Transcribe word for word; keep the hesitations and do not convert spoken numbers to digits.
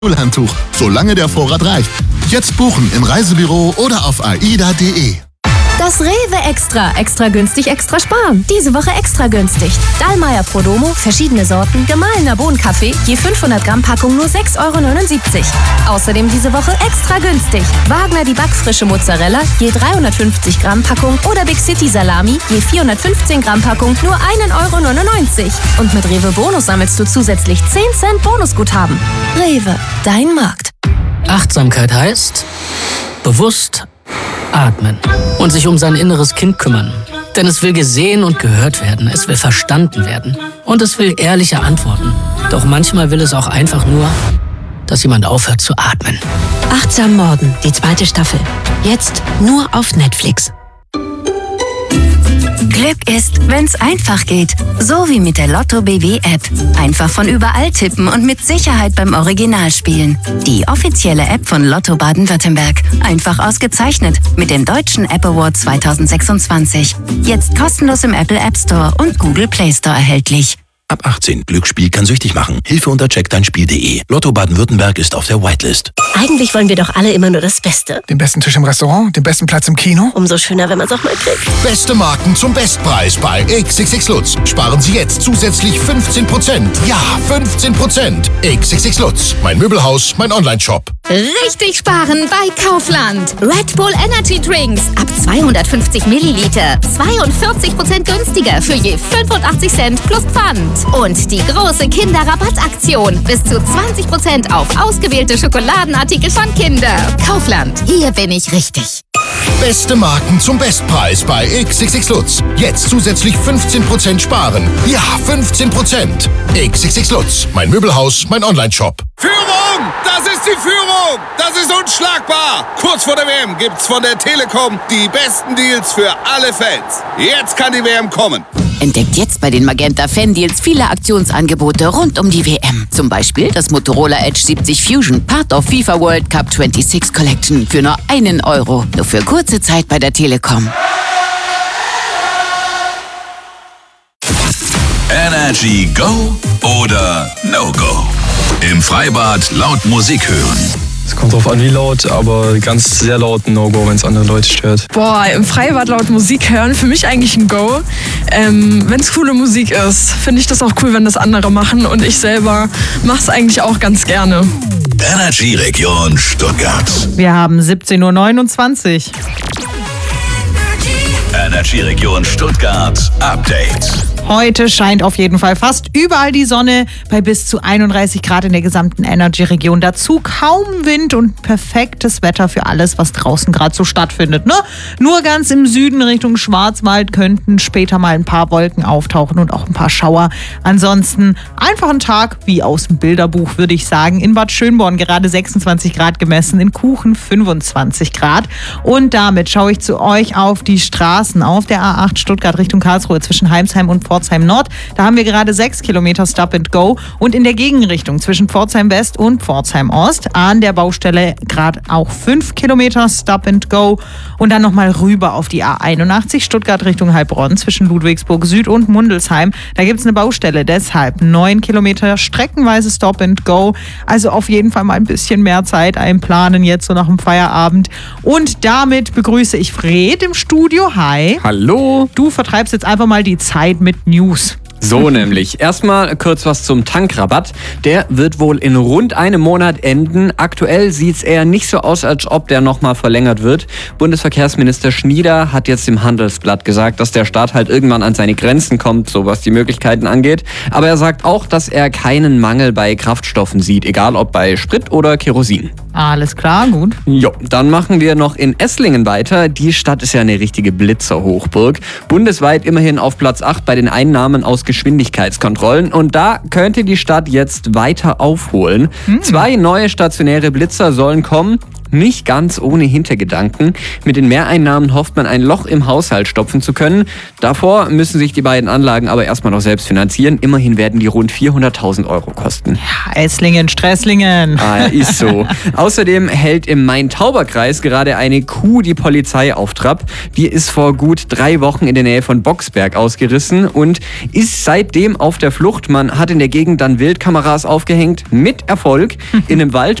Handtuch, solange der Vorrat reicht. Jetzt buchen im Reisebüro oder auf aida punkt de. Das Rewe Extra. Extra günstig, extra sparen. Diese Woche extra günstig. Dallmayr Prodomo, verschiedene Sorten, gemahlener Bohnenkaffee, je fünfhundert Gramm Packung nur sechs Euro neunundsiebzig. Außerdem diese Woche extra günstig. Wagner die backfrische Mozzarella, je dreihundertfünfzig Gramm Packung oder Big City Salami, je vierhundertfünfzehn Gramm Packung nur ein Euro neunundneunzig. Und mit Rewe Bonus sammelst du zusätzlich zehn Cent Bonusguthaben. Rewe, dein Markt. Achtsamkeit heißt bewusst atmen und sich um sein inneres Kind kümmern. Denn es will gesehen und gehört werden, es will verstanden werden und es will ehrliche Antworten. Doch manchmal will es auch einfach nur, dass jemand aufhört zu atmen. Achtsam Morden, die zweite Staffel. Jetzt nur auf Netflix. Glück ist, wenn's einfach geht. So wie mit der Lotto B W App. Einfach von überall tippen und mit Sicherheit beim Original spielen. Die offizielle App von Lotto Baden-Württemberg. Einfach ausgezeichnet mit dem Deutschen App Award zweitausendsechsundzwanzig. Jetzt kostenlos im Apple App Store und Google Play Store erhältlich. Ab achtzehn. Glücksspiel kann süchtig machen. Hilfe unter check dein spiel punkt de. Lotto Baden-Württemberg ist auf der Whitelist. Eigentlich wollen wir doch alle immer nur das Beste. Den besten Tisch im Restaurant, den besten Platz im Kino. Umso schöner, wenn man es auch mal kriegt. Beste Marken zum Bestpreis bei X X X Lutz. Sparen Sie jetzt zusätzlich fünfzehn Prozent. Ja, fünfzehn Prozent. X X X Lutz. Mein Möbelhaus, mein Onlineshop. Richtig sparen bei Kaufland. Red Bull Energy Drinks ab zweihundertfünfzig Milliliter. zweiundvierzig Prozent günstiger für je fünfundachtzig Cent plus Pfand. Und die große Kinderrabattaktion. Bis zu zwanzig Prozent auf ausgewählte Schokoladenartikel von Kinder. Kaufland. Hier bin ich richtig. Beste Marken zum Bestpreis bei X X X Lutz. Jetzt zusätzlich fünfzehn Prozent sparen. Ja, fünfzehn Prozent. X X X Lutz. Mein Möbelhaus, mein Onlineshop. Führung! Das ist die Führung! Das ist unschlagbar! Kurz vor der W M gibt's von der Telekom die besten Deals für alle Fans. Jetzt kann die W M kommen. Entdeckt jetzt bei den Magenta Fan Deals viele Aktionsangebote rund um die W M. Zum Beispiel das Motorola Edge siebzig Fusion, Part of FIFA World Cup sechsundzwanzig Collection für nur einen Euro. Nur für kurze Zeit bei der Telekom. Energy Go oder No Go? Im Freibad laut Musik hören. Es kommt drauf an, wie laut, aber ganz sehr laut ein No-Go, wenn es andere Leute stört. Boah, im Freibad laut Musik hören, für mich eigentlich ein Go. Ähm, wenn es coole Musik ist, finde ich das auch cool, wenn das andere machen und ich selber mache es eigentlich auch ganz gerne. Energy Region Stuttgart. Wir haben siebzehn Uhr neunundzwanzig. Energy Region Stuttgart Update. Heute scheint auf jeden Fall fast überall die Sonne bei bis zu einunddreißig Grad in der gesamten Energy-Region. Dazu kaum Wind und perfektes Wetter für alles, was draußen gerade so stattfindet. Ne? Nur ganz im Süden Richtung Schwarzwald könnten später mal ein paar Wolken auftauchen und auch ein paar Schauer. Ansonsten einfach ein Tag wie aus dem Bilderbuch, würde ich sagen. In Bad Schönborn gerade sechsundzwanzig Grad gemessen, in Kuchen fünfundzwanzig Grad. Und damit schaue ich zu euch auf die Straßen auf der A acht Stuttgart Richtung Karlsruhe zwischen Heimsheim und Pforzheim Nord. Da haben wir gerade sechs Kilometer Stop and Go und in der Gegenrichtung zwischen Pforzheim West und Pforzheim Ost an der Baustelle gerade auch fünf Kilometer Stop and Go und dann nochmal rüber auf die A einundachtzig Stuttgart Richtung Heilbronn zwischen Ludwigsburg Süd und Mundelsheim. Da gibt es eine Baustelle, deshalb neun Kilometer streckenweise Stop and Go. Also auf jeden Fall mal ein bisschen mehr Zeit einplanen jetzt so nach dem Feierabend. Und damit begrüße ich Fred im Studio. Hi. Hallo. Du vertreibst jetzt einfach mal die Zeit mit News. So nämlich. Erstmal kurz was zum Tankrabatt. Der wird wohl in rund einem Monat enden. Aktuell sieht es eher nicht so aus, als ob der nochmal verlängert wird. Bundesverkehrsminister Schnieder hat jetzt im Handelsblatt gesagt, dass der Staat halt irgendwann an seine Grenzen kommt, so was die Möglichkeiten angeht. Aber er sagt auch, dass er keinen Mangel bei Kraftstoffen sieht, egal ob bei Sprit oder Kerosin. Alles klar, gut. Jo, dann machen wir noch in Esslingen weiter. Die Stadt ist ja eine richtige Blitzerhochburg. Bundesweit immerhin auf Platz acht bei den Einnahmen aus Geschwindigkeitskontrollen. Und da könnte die Stadt jetzt weiter aufholen. Hm. Zwei neue stationäre Blitzer sollen kommen. nicht ganz ohne Hintergedanken. Mit den Mehreinnahmen hofft man, ein Loch im Haushalt stopfen zu können. Davor müssen sich die beiden Anlagen aber erstmal noch selbst finanzieren. Immerhin werden die rund vierhunderttausend Euro kosten. Ja, Esslingen, Stresslingen. Ah, ist so. Außerdem hält im Main-Tauber-Kreis gerade eine Kuh die Polizei auf Trab. Die ist vor gut drei Wochen in der Nähe von Boxberg ausgerissen und ist seitdem auf der Flucht. Man hat in der Gegend dann Wildkameras aufgehängt, mit Erfolg. In einem Wald